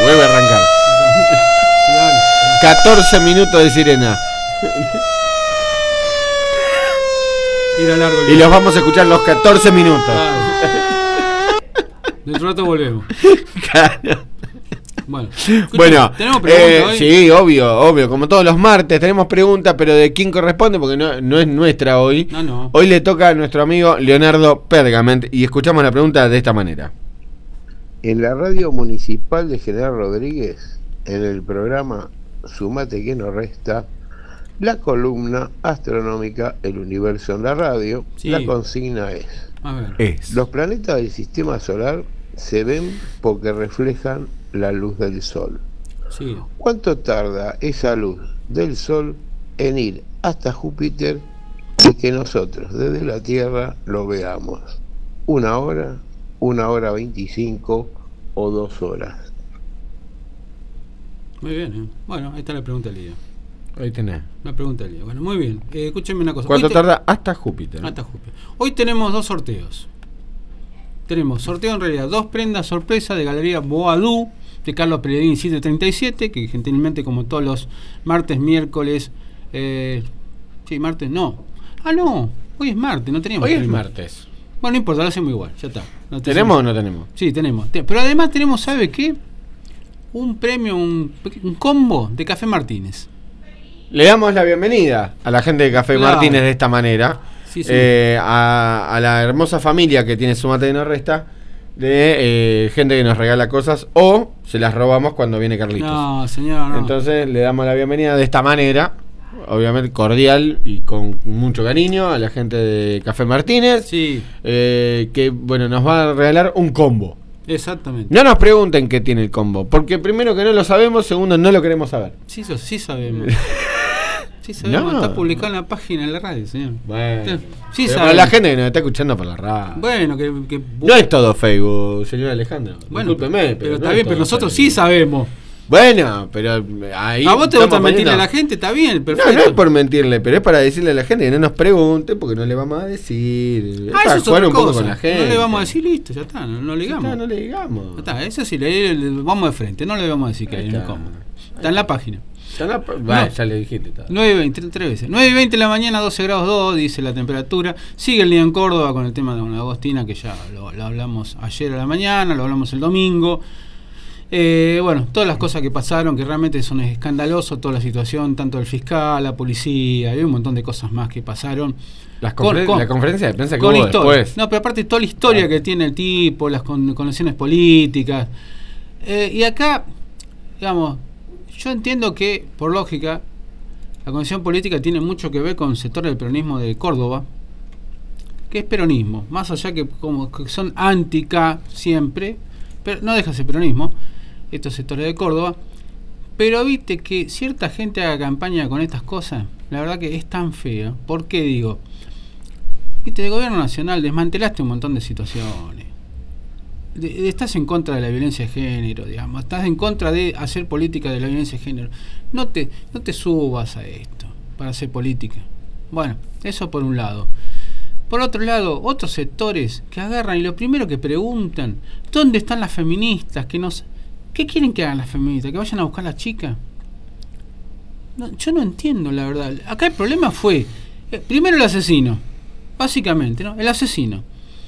vuelve a arrancar. 14 minutos de sirena. Y los vamos a escuchar los 14 minutos. Claro. Dentro de rato volvemos. Claro. Bueno, ¿tenemos preguntas hoy? Sí, obvio. Como todos los martes tenemos preguntas, pero de quién corresponde, porque no es nuestra hoy. No. Hoy le toca a nuestro amigo Leonardo Pergament y escuchamos la pregunta de esta manera. En la radio municipal de General Rodríguez, en el programa Sumate que nos resta, la columna astronómica El Universo en la Radio, sí. La consigna es: Es. Los planetas del sistema solar se ven porque reflejan la luz del Sol. Sí. ¿Cuánto tarda esa luz del Sol en ir hasta Júpiter y que nosotros desde la Tierra lo veamos? ¿1 hora, 1 hora 25 o 2 horas? Muy bien, Bueno, ahí está la pregunta del día. Ahí tenés. La pregunta del día. Bueno, muy bien. Escúchenme una cosa. ¿Cuánto tarda hasta Júpiter? Hasta Júpiter. Hoy tenemos 2 sorteos. Tenemos sorteo en realidad 2 prendas sorpresa de Galería Boadú de Carlos Pellegrini 737, que gentilmente, como todos los martes, miércoles, martes no. No, hoy es martes, no teníamos. Hoy es martes. Bueno, no importa, lo hacemos igual, ya está. ¿Tenemos o no tenemos? Sí, tenemos. Pero además tenemos, ¿sabe qué? Un premio, un combo de Café Martínez. Le damos la bienvenida a la gente de Café Martínez de esta manera. Sí. A la hermosa familia que tiene Sumate que nos resta, de gente que nos regala cosas o se las robamos cuando viene Carlitos. No, señor, no. Entonces le damos la bienvenida de esta manera, obviamente cordial y con mucho cariño, a la gente de Café Martínez. Sí. Que bueno, nos va a regalar un combo. Exactamente. No nos pregunten qué tiene el combo, porque primero que no lo sabemos, segundo no lo queremos saber. Sí, eso sí sabemos. Sí sabemos, No. Está publicado en la página de la radio, señor. Bueno, sí pero sabemos. para la gente que nos está escuchando por la radio. Bueno, que no es todo Facebook, señor Alejandro. Bueno, discúlpeme, pero no está es bien, todo pero nosotros Facebook. sí sabemos. Bueno, pero ahí. A vos te gusta estamos mentirle a poniendo- la gente, está bien, perfecto. No es por mentirle, pero es para decirle a la gente que no nos pregunte porque no le vamos a decir. Es para eso es jugar otra un poco cosa. con la gente. No le vamos a decir listo, ya está, no le digamos. Ya está, no le digamos. Ya está, eso sí, le vamos de frente, no le vamos a decir que hay un combo. Está en la página. Ya le dijiste. 9:20, 3 veces. 9:20 de la mañana, 12 grados 2, dice la temperatura. Sigue el día en Córdoba con el tema de una Agostina, que ya lo hablamos ayer a la mañana, lo hablamos el domingo. Bueno, todas las cosas que pasaron, que realmente son escandalosos, toda la situación, tanto el fiscal, la policía, hay un montón de cosas más que pasaron. La conferencia de prensa que con hubo historia. después. No, pero aparte toda la historia que tiene el tipo, las conexiones políticas. Y acá, digamos, yo entiendo que, por lógica, la condición política tiene mucho que ver con el sector del peronismo de Córdoba, que es peronismo, más allá que como que son anti-K siempre, pero no deja de ser peronismo, estos sectores de Córdoba. Pero viste que cierta gente haga campaña con estas cosas, la verdad que es tan feo. ¿Por qué digo? Viste, el gobierno nacional desmantelaste un montón de situaciones. Estás en contra de la violencia de género, digamos, estás en contra de hacer política de la violencia de género. No te subas a esto para hacer política. Bueno, eso por un lado. Por otro lado, otros sectores que agarran y lo primero que preguntan, ¿dónde están las feministas? ¿Qué quieren que hagan las feministas? ¿Que vayan a buscar a las chicas? No, yo no entiendo, la verdad. Acá el problema fue, primero el asesino, básicamente, ¿no? El asesino.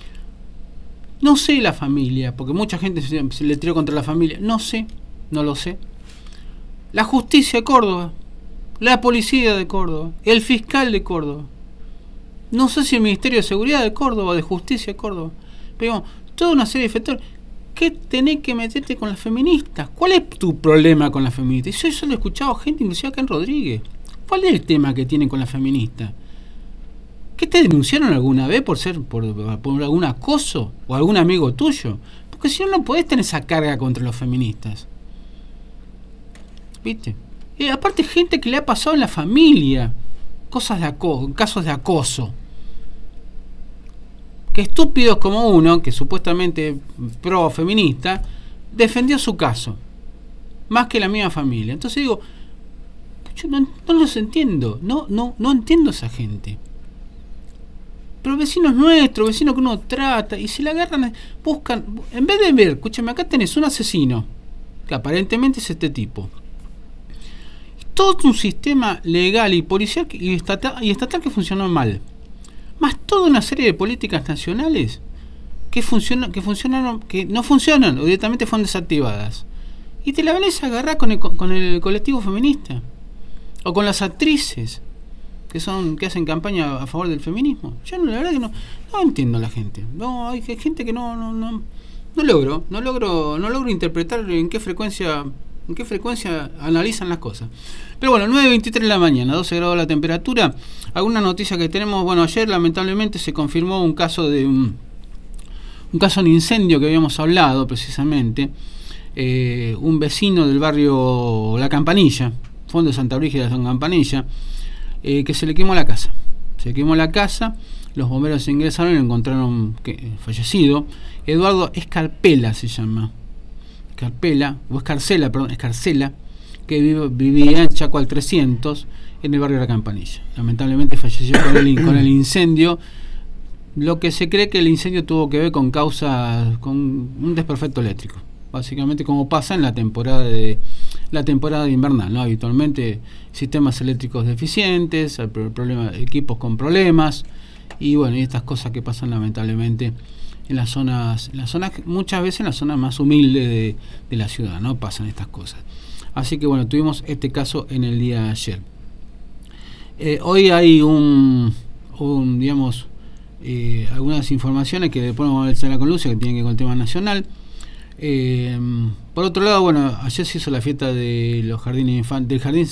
No sé la familia, porque mucha gente se le tiró contra la familia. No sé, no lo sé. La justicia de Córdoba, la policía de Córdoba, el fiscal de Córdoba. No sé si el Ministerio de Seguridad de Córdoba, de Justicia de Córdoba. Pero digamos, toda una serie de factores. ¿Qué tenés que meterte con las feministas? ¿Cuál es tu problema con las feministas? Eso lo he escuchado gente, inclusive acá en Rodríguez. ¿Cuál es el tema que tienen con las feministas? ¿Qué te denunciaron alguna vez por algún acoso o algún amigo tuyo? Porque si no, no podés tener esa carga contra los feministas. ¿Viste? Aparte, gente que le ha pasado en la familia cosas de casos de acoso. Que estúpidos como uno, que supuestamente pro feminista, defendió su caso más que la misma familia. Entonces digo, yo no los entiendo, no entiendo a esa gente. Pero vecinos nuestros, vecinos que uno trata, y si la agarran, buscan, en vez de ver, escúchame, acá tenés un asesino, que aparentemente es este tipo. Todo un sistema legal y policial y estatal que funcionó mal, más toda una serie de políticas nacionales que no funcionan o directamente fueron desactivadas. Y te la venís a agarrar con el colectivo feminista o con las actrices que hacen campaña a favor del feminismo. Yo la verdad que no entiendo a la gente. No, hay gente que no logro interpretar en qué frecuencia analizan las cosas. Pero bueno, 9:23 de la mañana, 12 grados la temperatura. Alguna noticia que tenemos, bueno, ayer lamentablemente se confirmó un caso de un caso de incendio que habíamos hablado precisamente. Un vecino del barrio La Campanilla, fondo de Santa Brígida de la Campanilla, que se le quemó la casa. Los bomberos ingresaron y lo encontraron fallecido. Eduardo Escarpela se llama. Escarcela, que vivía en Chaco al 300, en el barrio de La Campanilla. Lamentablemente falleció con el incendio. Lo que se cree que el incendio tuvo que ver con un desperfecto eléctrico. Básicamente como pasa en la temporada de invernal, ¿no? Habitualmente sistemas eléctricos deficientes, equipos con problemas, y bueno, y estas cosas que pasan lamentablemente en las zonas muchas veces en las zonas más humildes de la ciudad, ¿no? Pasan estas cosas. Así que bueno, tuvimos este caso en el día de ayer. Hoy hay algunas informaciones que después vamos a ver con Lucia, que tienen que ver con el tema nacional. Por otro lado, bueno, ayer se hizo la fiesta de los jardines del jardín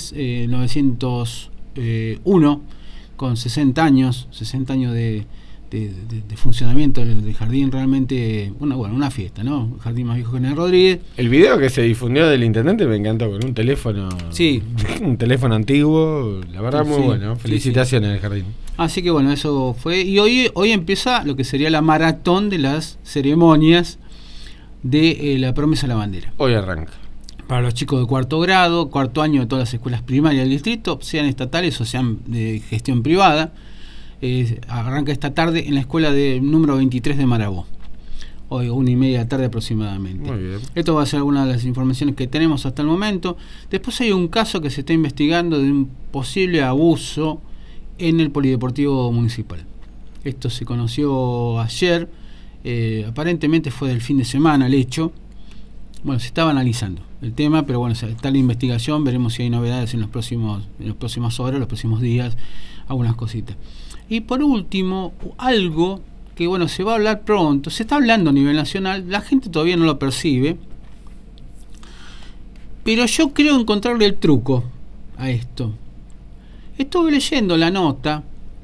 901, con 60 años de funcionamiento del jardín. Realmente una fiesta, ¿no? El jardín más viejo que General Rodríguez. El video que se difundió del intendente me encantó, con un teléfono, sí, un teléfono antiguo, la verdad, muy bueno. Felicitaciones al jardín. Así que bueno, eso fue. Y hoy empieza lo que sería la maratón de las ceremonias de la promesa a la bandera. Hoy arranca. Para los chicos de cuarto año de todas las escuelas primarias del distrito, sean estatales o sean de gestión privada. Arranca esta tarde en la escuela número 23 de Marabó. Hoy 1:30 de la tarde aproximadamente. Muy bien. Esto va a ser alguna de las informaciones que tenemos hasta el momento. Después hay un caso que se está investigando de un posible abuso en el polideportivo municipal. Esto se conoció ayer. Aparentemente fue del fin de semana el hecho. Bueno, se estaba analizando el tema, pero bueno, está la investigación. Veremos si hay novedades en las próximas horas, los próximos días, algunas cositas. Y por último, algo que bueno, se va a hablar pronto, se está hablando a nivel nacional, la gente todavía no lo percibe, pero yo creo encontrarle el truco a esto. Estuve leyendo la nota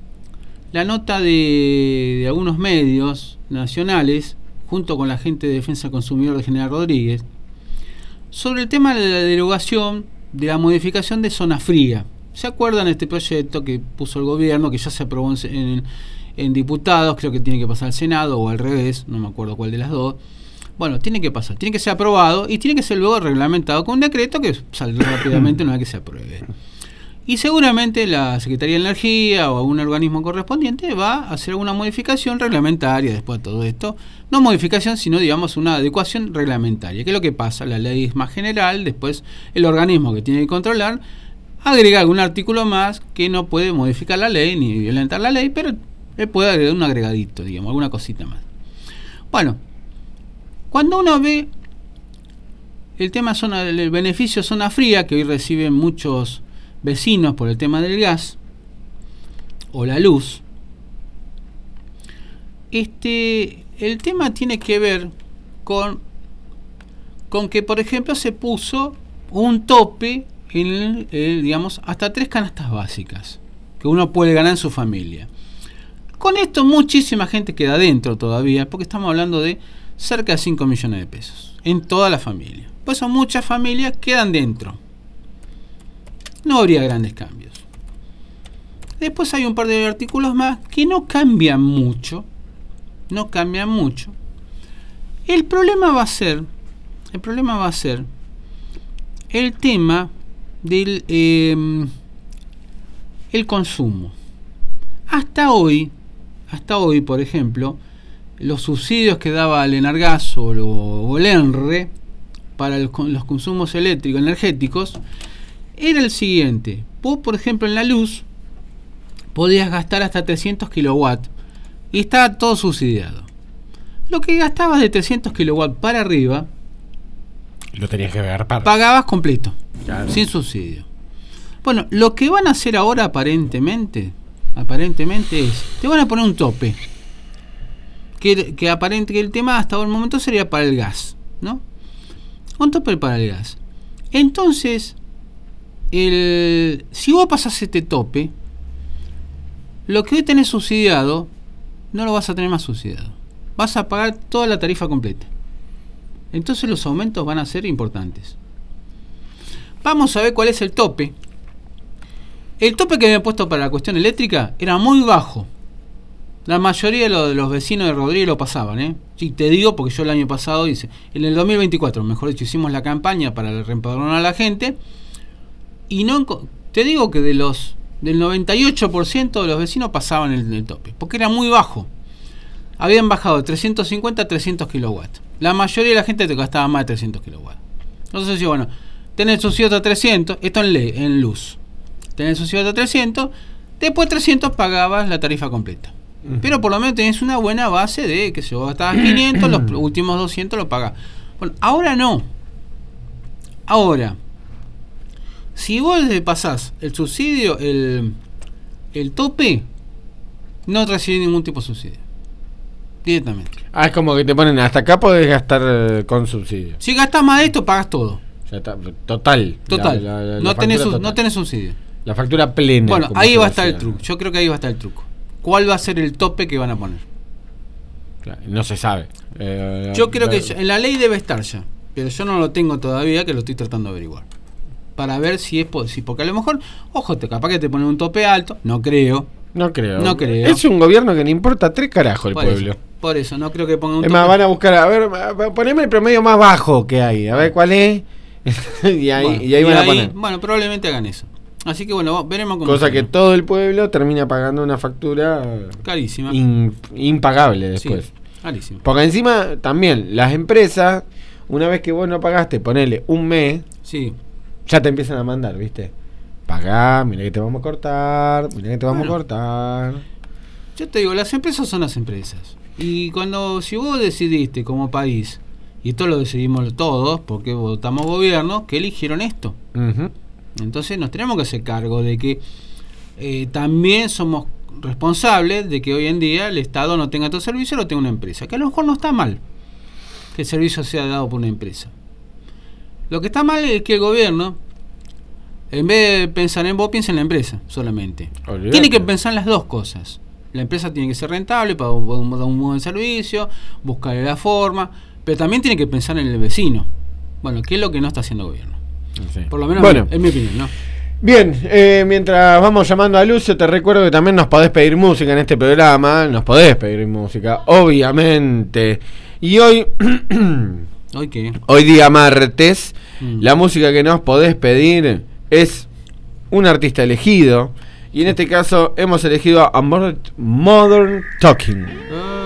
de algunos medios nacionales, junto con la gente de Defensa del Consumidor de General Rodríguez, sobre el tema de la derogación de la modificación de zona fría. ¿Se acuerdan de este proyecto que puso el gobierno, que ya se aprobó en diputados? Creo que tiene que pasar al Senado o al revés, no me acuerdo cuál de las dos. Bueno, tiene que ser aprobado y tiene que ser luego reglamentado con un decreto que saldrá rápidamente una vez que se apruebe. Y seguramente la Secretaría de Energía o algún organismo correspondiente va a hacer alguna modificación reglamentaria después de todo esto. No modificación, sino digamos una adecuación reglamentaria. ¿Qué es lo que pasa? La ley es más general, después el organismo que tiene que controlar agrega algún artículo más que no puede modificar la ley ni violentar la ley, pero él puede agregar un agregadito, digamos, alguna cosita más. Bueno, cuando uno ve el tema el beneficio zona fría, que hoy reciben muchos vecinos por el tema del gas o la luz, el tema tiene que ver con que, por ejemplo, se puso un tope en digamos, hasta 3 canastas básicas que uno puede ganar en su familia. Con esto muchísima gente queda dentro todavía, porque estamos hablando de cerca de 5 millones de pesos en toda la familia. Pues son muchas familias que quedan dentro. No habría grandes cambios. Después hay un par de artículos más que no cambian mucho. El problema va a ser el tema del el consumo. Hasta hoy, por ejemplo, los subsidios que daba el Enargas o el ENRE para los consumos eléctricos, energéticos, era el siguiente. Vos, por ejemplo, en la luz podías gastar hasta 300 kilowatts y estaba todo subsidiado. Lo que gastabas de 300 kilowatts para arriba, lo tenías que pagar pagabas completo, claro, sin subsidio. Bueno, lo que van a hacer ahora aparentemente es, te van a poner un tope. Que aparente que el tema hasta el momento sería para el gas, ¿no? Un tope para el gas. Entonces, si vos pasás este tope, lo que hoy tenés subsidiado, no lo vas a tener más subsidiado. Vas a pagar toda la tarifa completa. Entonces los aumentos van a ser importantes. Vamos a ver cuál es el tope. El tope que me he puesto para la cuestión eléctrica era muy bajo. La mayoría de los vecinos de Rodríguez lo pasaban, ¿eh? Sí, te digo porque yo el año pasado hice, en el 2024, mejor dicho, hicimos la campaña para reempadronar a la gente y no te digo que del 98% de los vecinos pasaban el tope, porque era muy bajo. Habían bajado de 350 a 300 kilowatts. La mayoría de la gente te gastaba más de 300 kilowatts. Entonces yo, bueno, tenés subsidio a 300, esto en luz. Tenés subsidio a 300, después 300 pagabas la tarifa completa. Pero por lo menos tenés una buena base de que si vos gastabas 500, los últimos 200 lo pagás. Bueno, ahora no. Ahora, si vos pasás el subsidio, el tope, no recibís ningún tipo de subsidio. Directamente. Es como que te ponen hasta acá podés gastar con subsidio. Si gastás más de esto, pagás todo. Ya está, total. No tenés subsidio. La factura plena. Bueno, ahí va a estar el truco. Yo creo que ahí va a estar el truco. ¿Cuál va a ser el tope que van a poner? Claro, no se sabe. Yo creo que en la ley debe estar ya, pero yo no lo tengo todavía, que lo estoy tratando de averiguar. Para ver si es posible. Porque a lo mejor, ojo, capaz que te ponen un tope alto. No creo. Es un gobierno que le importa 3 carajos el pueblo. Por eso, no creo que pongan un tope. tope. Es más, van a buscar, a ver, poneme el promedio más bajo que hay. A ver cuál es. y ahí van a poner. Bueno, probablemente hagan eso. Así que bueno, veremos cómo. Cosa que todo el pueblo termina pagando una factura carísima, impagable después. Sí, carísima. Porque encima también las empresas, una vez que vos no pagaste, ponele un mes, sí, ya te empiezan a mandar, ¿viste? Pagá, mirá que te vamos a cortar, Yo te digo, las empresas son las empresas. Y si vos decidiste como país, y esto lo decidimos todos, porque votamos gobierno, que eligieron esto. Entonces nos tenemos que hacer cargo de que también somos responsables de que hoy en día el Estado no tenga todo el servicio, lo tenga una empresa. Que a lo mejor no está mal que el servicio sea dado por una empresa. Lo que está mal es que el gobierno, en vez de pensar en vos, piensa en la empresa solamente. Olvídate. Tiene que pensar en las dos cosas. La empresa tiene que ser rentable para dar un buen servicio, buscarle la forma, pero también tiene que pensar en el vecino. Bueno, ¿qué es lo que no está haciendo el gobierno? Sí. Por lo menos en mi opinión, ¿no? Bien, mientras vamos llamando a Lucio, te recuerdo que también nos podés pedir música en este programa. Nos podés pedir música, obviamente. Y hoy... ¿Hoy qué? Hoy día martes, la música que nos podés pedir es un artista elegido. Y en este caso hemos elegido a Modern Talking.